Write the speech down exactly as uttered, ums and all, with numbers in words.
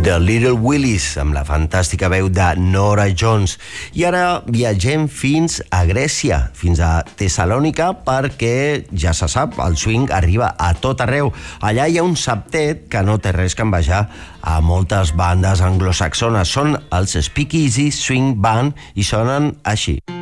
The Little Willies, amb la fantàstica veu de Norah Jones. I ara viatgem fins a Grècia, fins a Tessalònica, perquè, ja se sap, el swing arriba a tot arreu. Allà hi ha un septet que no té res que envejar a moltes bandes anglosaxones. Són els Speakeasy Swing Band i sonen així.